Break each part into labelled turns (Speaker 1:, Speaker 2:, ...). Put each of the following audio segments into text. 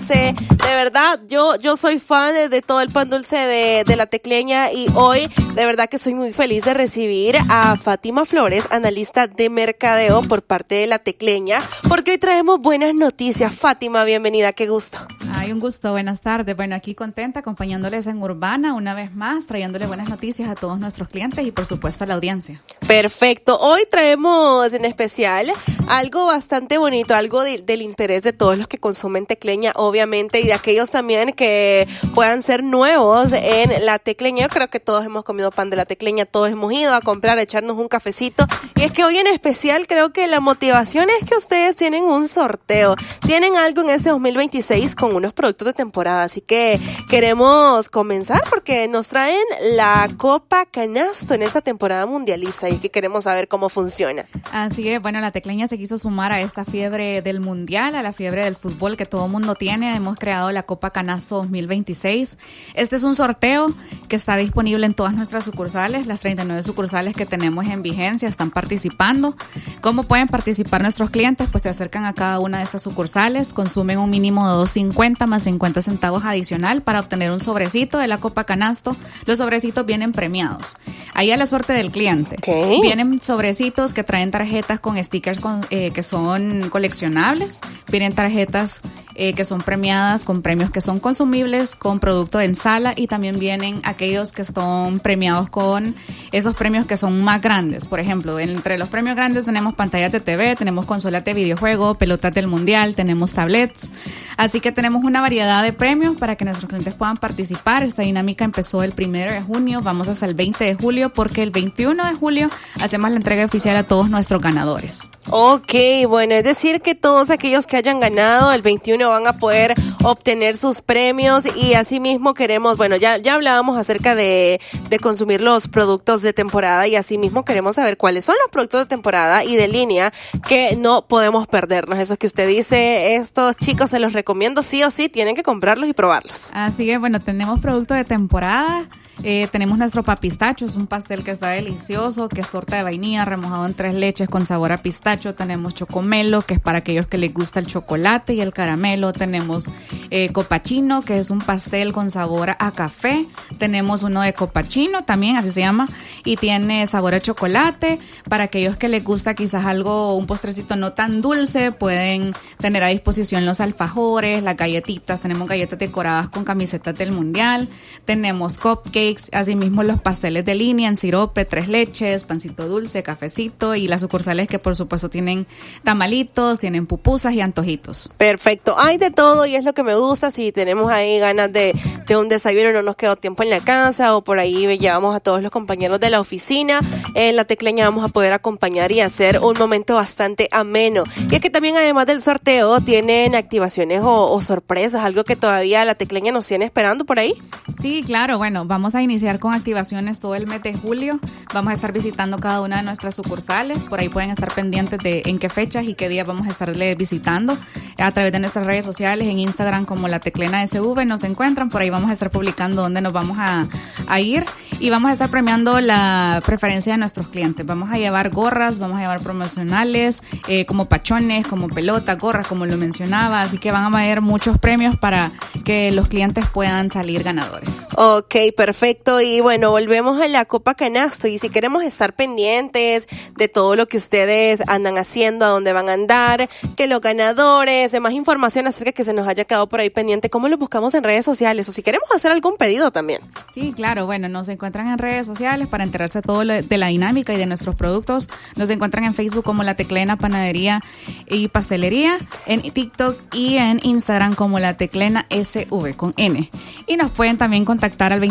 Speaker 1: dulce. De verdad, yo soy fan de todo el pan dulce de La Tecleña, y hoy de verdad que soy muy feliz de recibir a Fátima Flores, analista de mercadeo por parte de La Tecleña, porque hoy traemos buenas noticias. Fátima, bienvenida, qué gusto.
Speaker 2: Ay, un gusto, buenas tardes. Bueno, aquí contenta acompañándoles en Urbana una vez más, trayéndoles buenas noticias a todos nuestros clientes y por supuesto a la audiencia.
Speaker 1: Perfecto, hoy traemos en especial algo bastante bonito, algo del interés de todos los que consumen Tecleña, obviamente, y de aquellos también que puedan ser nuevos en La Tecleña. Yo creo que todos hemos comido pan de La Tecleña, todos hemos ido a comprar, a echarnos un cafecito, y es que hoy en especial creo que la motivación es que ustedes tienen un sorteo, tienen algo en este 2026 con unos productos de temporada, así que queremos comenzar porque nos traen la Copa Canasto en esta temporada mundialista y que queremos saber cómo funciona.
Speaker 2: Así es, bueno, La Tecleña se quiso sumar a esta fiebre del mundial, a la fiebre del fútbol que todo mundo tiene. Hemos creado la Copa Canasto 2026. Este es un sorteo que está disponible en todas nuestras sucursales. Las 39 sucursales que tenemos en vigencia están participando. ¿Cómo pueden participar nuestros clientes? Pues se acercan a cada una de estas sucursales, consumen un mínimo de $2.50 más 50 centavos adicional para obtener un sobrecito de la Copa Canasto. Los sobrecitos vienen premiados. Ahí a la suerte del cliente.
Speaker 1: Okay.
Speaker 2: Vienen sobrecitos que traen tarjetas con stickers que son coleccionables. Vienen tarjetas que son premiadas con premios que son consumibles, con producto en sala, y también vienen aquellos que son premiados con esos premios que son más grandes. Por ejemplo, entre los premios grandes tenemos pantallas de TV, tenemos consolas de videojuego, pelotas del mundial, tenemos tablets. Así que tenemos una variedad de premios para que nuestros clientes puedan participar. Esta dinámica empezó el 1 de junio, vamos hasta el 20 de julio, porque el 21 de julio hacemos la entrega oficial a todos nuestros ganadores.
Speaker 1: Ok, bueno, es decir que todos aquellos que hayan ganado el 21 van a poder obtener sus premios, y asimismo queremos, bueno, ya hablábamos acerca de consumir los productos de temporada, y asimismo queremos saber cuáles son los productos de temporada y de línea que no podemos perdernos. Eso que usted dice, estos chicos se los recomiendo sí o sí, tienen que comprarlos y probarlos.
Speaker 2: Así que bueno, tenemos productos de temporada. Tenemos nuestro papistacho, es un pastel que está delicioso, que es torta de vainilla remojado en 3 leches con sabor a pistacho. Tenemos chocomelo, que es para aquellos que les gusta el chocolate y el caramelo. Tenemos copachino, que es un pastel con sabor a café. Tenemos uno de copachino también, así se llama, y tiene sabor a chocolate. Para aquellos que les gusta quizás un postrecito no tan dulce, pueden tener a disposición los alfajores, las galletitas. Tenemos galletas decoradas con camisetas del mundial. Tenemos cupcakes, asimismo los pasteles de línea en sirope, 3 leches, pancito dulce, cafecito, y las sucursales que por supuesto tienen tamalitos, tienen pupusas y antojitos.
Speaker 1: Perfecto, hay de todo y es lo que me gusta. Si tenemos ahí ganas de un desayuno, no nos quedó tiempo en la casa, o por ahí llevamos a todos los compañeros de la oficina, en La Tecleña vamos a poder acompañar y hacer un momento bastante ameno. Y es que también, además del sorteo, tienen activaciones o sorpresas, algo que todavía La Tecleña nos tiene esperando por ahí.
Speaker 2: Sí, claro, bueno, vamos a iniciar con activaciones todo el mes de julio. Vamos a estar visitando cada una de nuestras sucursales. Por ahí pueden estar pendientes de en qué fechas y qué días vamos a estarles visitando. A través de nuestras redes sociales, en Instagram como La Teclena SV nos encuentran. Por ahí vamos a estar publicando dónde nos vamos a ir, y vamos a estar premiando la preferencia de nuestros clientes. Vamos a llevar gorras, vamos a llevar promocionales, como pachones, como pelotas, gorras, como lo mencionaba. Así que van a haber muchos premios para que los clientes puedan salir ganadores.
Speaker 1: Ok, perfecto. Y bueno, volvemos a la Copa Canasto, y si queremos estar pendientes de todo lo que ustedes andan haciendo, a dónde van a andar, que los ganadores, de más información acerca que se nos haya quedado por ahí pendiente, ¿cómo los buscamos en redes sociales? O si queremos hacer algún pedido también.
Speaker 2: Sí, claro, bueno, nos encuentran en redes sociales para enterarse todo de la dinámica y de nuestros productos. Nos encuentran en Facebook como La Teclena Panadería y Pastelería, en TikTok y en Instagram como La Teclena SV con N. Y nos pueden también contactar al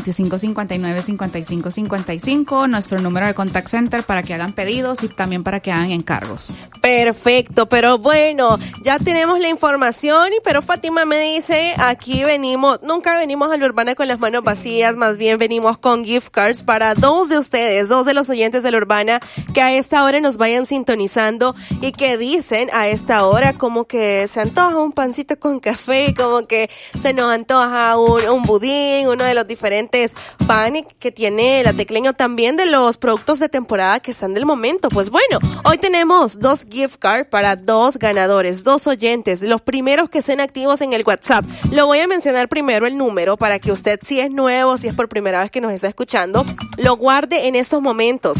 Speaker 2: 2559-5555, nuestro número de contact center, para que hagan pedidos y también para que hagan encargos.
Speaker 1: Perfecto, pero bueno, ya tenemos la información, pero Fátima me dice, aquí nunca venimos a la Urbana con las manos vacías, más bien venimos con gift cards para 2 de ustedes, 2 de los oyentes de la Urbana que a esta hora nos vayan sintonizando y que dicen a esta hora como que se antoja un pancito con café, como que se nos antoja un budín, uno de los diferentes pan que tiene La Tecleña, también de los productos de temporada que están del momento. Pues bueno, hoy tenemos 2 gift cards para 2 ganadores, 2 oyentes, los primeros que estén activos en el WhatsApp WhatsApp. Lo voy a mencionar primero el número para que usted, si es nuevo, si es por primera vez que nos está escuchando, lo guarde en estos momentos.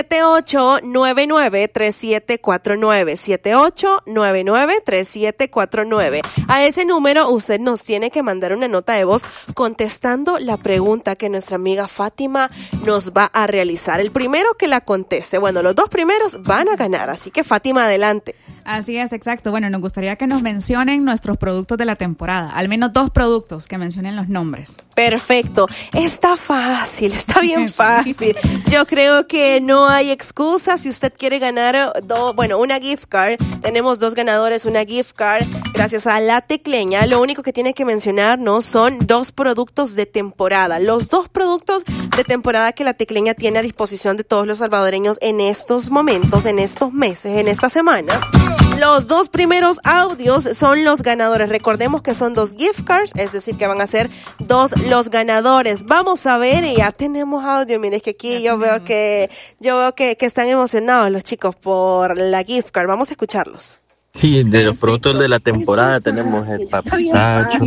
Speaker 1: 7899-3749. 7899-3749. A ese número usted nos tiene que mandar una nota de voz contestando la pregunta que nuestra amiga Fátima nos va a realizar. El primero que la conteste, bueno, los dos primeros van a ganar, así que Fátima, adelante.
Speaker 2: Así es, exacto. Bueno, nos gustaría que nos mencionen nuestros productos de la temporada, al menos 2 productos que mencionen los nombres.
Speaker 1: Perfecto. Está fácil, está bien fácil. Yo creo que no hay excusa. Si usted quiere ganar, una gift card, tenemos 2 ganadores, una gift card, gracias a La Tecleña. Lo único que tiene que mencionarnos son 2 productos de temporada. Los 2 productos de temporada que La Tecleña tiene a disposición de todos los salvadoreños en estos momentos, en estos meses, en estas semanas. Los 2 primeros audios son los ganadores. Recordemos que son 2 gift cards, es decir, que van a ser 2 los ganadores. Vamos a ver, y ya tenemos audio. Miren, es que aquí yo veo que están emocionados los chicos por la gift card. Vamos a escucharlos.
Speaker 3: Sí, de los productos de la temporada tenemos el papistacho,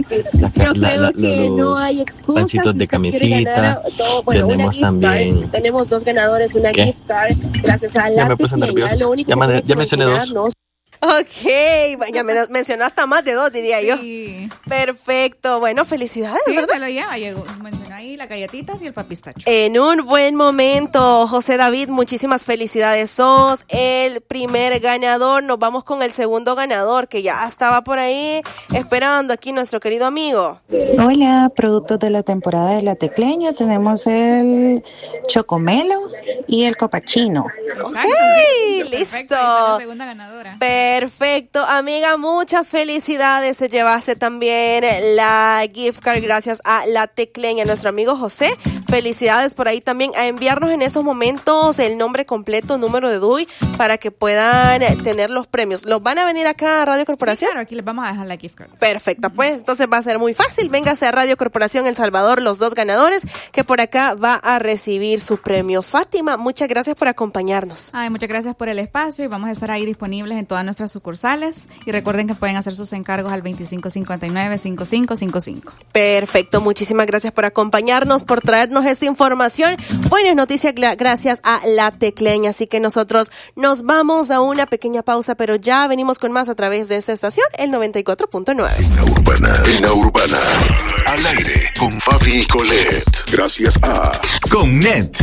Speaker 3: los pancitos de camisita, tenemos también...
Speaker 1: Tenemos 2 ganadores, una gift card, gracias a La Tecleña. Lo único que
Speaker 3: ya mencioné 2.
Speaker 1: Ok, bueno, ya mencionó hasta más de 2, diría yo. Perfecto, bueno, felicidades,
Speaker 2: sí,
Speaker 1: ¿verdad?
Speaker 2: Se lo lleva, mencionó ahí las galletitas y el papistacho.
Speaker 1: En un buen momento, José David, muchísimas felicidades. Sos el primer ganador. Nos vamos con el segundo ganador, que ya estaba por ahí esperando aquí nuestro querido amigo.
Speaker 4: Hola, productos de la temporada de La Tecleña. Tenemos el chocomelo y el copachino.
Speaker 1: Ok,
Speaker 2: sí,
Speaker 1: listo.
Speaker 2: Perfecto, la segunda ganadora.
Speaker 1: Perfecto, amiga, muchas felicidades. Se llevaste también la gift card gracias a La Tecleña, nuestro amigo José. Felicidades por ahí también a enviarnos en estos momentos el nombre completo, número de DUI, para que puedan tener los premios. ¿Los van a venir acá a Radio Corporación?
Speaker 2: Sí, claro, aquí les vamos a dejar la gift card.
Speaker 1: Perfecto, pues entonces va a ser muy fácil. Véngase a Radio Corporación El Salvador, los 2 ganadores, que por acá va a recibir su premio. Fátima, muchas gracias por acompañarnos.
Speaker 2: Ay, muchas gracias por el espacio y vamos a estar ahí disponibles en todas nuestras sucursales. Y recuerden que pueden hacer sus encargos al 2559-5555.
Speaker 1: Perfecto, muchísimas gracias por acompañarnos, por traernos esta información. Buenas noticias gracias a La Tecleña. Así que nosotros nos vamos a una pequeña pausa, pero ya venimos con más a través de esta estación, el 94.9.
Speaker 5: En la Urbana. Al aire con Fabi y Colette. Gracias a
Speaker 6: Connet.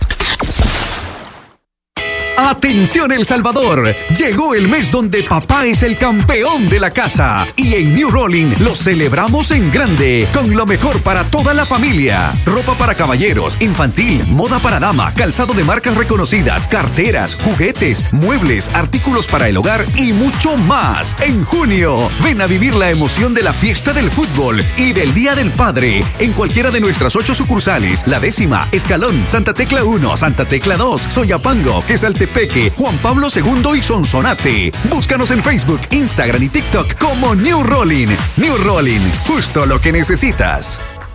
Speaker 6: Atención El Salvador, llegó el mes donde papá es el campeón de la casa y en New Rolling lo celebramos en grande con lo mejor para toda la familia. Ropa para caballeros, infantil, moda para dama, calzado de marcas reconocidas, carteras, juguetes, muebles, artículos para el hogar y mucho más. En junio, ven a vivir la emoción de la fiesta del fútbol y del Día del Padre en cualquiera de nuestras 8 sucursales, La Décima, Escalón, Santa Tecla 1, Santa Tecla 2, Soyapango, Quesaltepeque, Juan Pablo II y Sonsonate. Búscanos en Facebook, Instagram y TikTok como New Rolling. New Rolling, justo lo que necesitas.